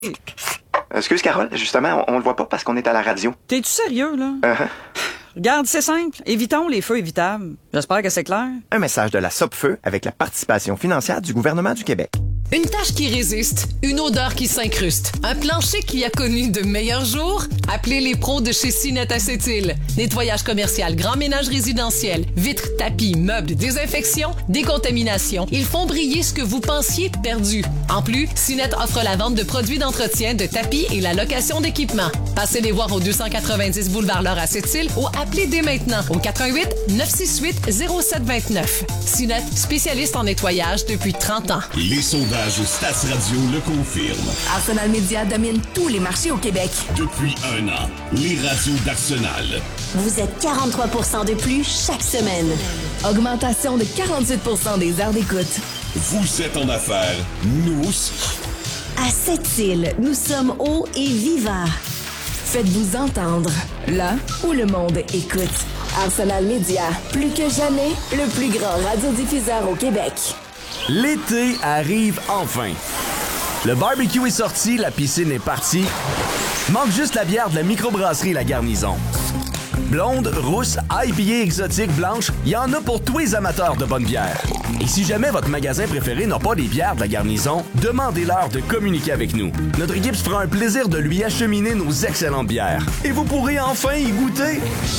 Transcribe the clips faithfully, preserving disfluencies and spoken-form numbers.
Excuse, Carole, justement, on, on le voit pas parce qu'on est à la radio. T'es-tu sérieux, là? Uh-huh. Regarde, c'est simple. Évitons les feux évitables. J'espère que c'est clair. Un message de la Sopfeu avec la participation financière du gouvernement du Québec. Une tâche qui résiste, une odeur qui s'incruste, un plancher qui a connu de meilleurs jours? Appelez les pros de chez Cinet à Sept-Îles. Nettoyage commercial, grand ménage résidentiel, vitres, tapis, meubles, désinfection, décontamination. Ils font briller ce que vous pensiez perdu. En plus, Cinet offre la vente de produits d'entretien, de tapis et la location d'équipements. Passez les voir au deux cent quatre-vingt-dix boulevard Laure à Sept-Îles ou appelez dès maintenant au quatre un huit neuf six huit zéro sept deux neuf. Cinet, spécialiste en nettoyage depuis trente ans. Les sondages Stats Radio le confirment. Arsenal Media domine tous les marchés au Québec. Depuis un an, les radios d'Arsenal. Vous êtes quarante-trois pour cent de plus chaque semaine. Augmentation de quarante-huit pour cent des heures d'écoute. Vous êtes en affaires, nous aussi. À Sept-Îles, nous sommes hauts et vivants. Faites-vous entendre, là où le monde écoute. Arsenal Media, plus que jamais, le plus grand radiodiffuseur au Québec. L'été arrive enfin. Le barbecue est sorti, la piscine est partie. Manque juste la bière de la microbrasserie La Garnison. Blonde, rousse, I P A exotique, blanche, il y en a pour tous les amateurs de bonne bière. Et si jamais votre magasin préféré n'a pas des bières de La Garnison, demandez-leur de communiquer avec nous. Notre équipe se fera un plaisir de lui acheminer nos excellentes bières. Et vous pourrez enfin y goûter.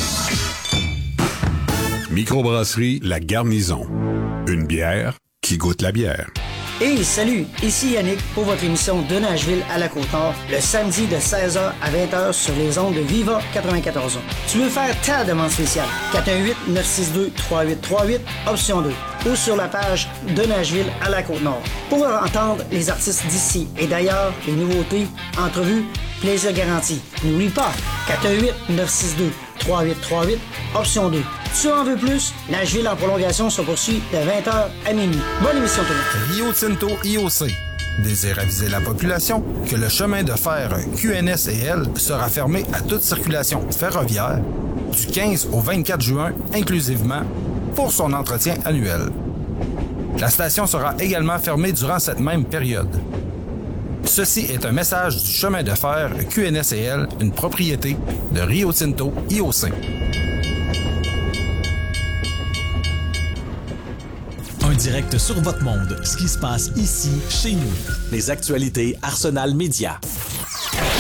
Microbrasserie La Garnison. Une bière qui goûte la bière. Hey, salut! Ici Yannick pour votre émission de Nashville à la Côte-Nord, le samedi de seize heures à vingt heures sur les ondes de Viva quatre-vingt-quatorze. Tu veux faire ta demande spéciale? quatre un huit neuf six deux trois huit trois huit, option deux. Ou sur la page de Nashville à la Côte-Nord. Pour entendre les artistes d'ici et d'ailleurs, les nouveautés, entrevues, plaisir garanti. N'oublie pas, quatre un huit neuf six deux trois huit trois huit, option deux. Tu en veux plus? Nashville en prolongation se poursuit de vingt heures à minuit. Bonne émission tout le monde. Rio Tinto I O C désire aviser la population que le chemin de fer Q N S et L sera fermé à toute circulation ferroviaire du quinze au vingt-quatre juin inclusivement pour son entretien annuel. La station sera également fermée durant cette même période. Ceci est un message du chemin de fer Q N S et L, une propriété de Rio Tinto I O C. Un direct sur votre monde, ce qui se passe ici, chez nous. Les actualités Arsenal Média.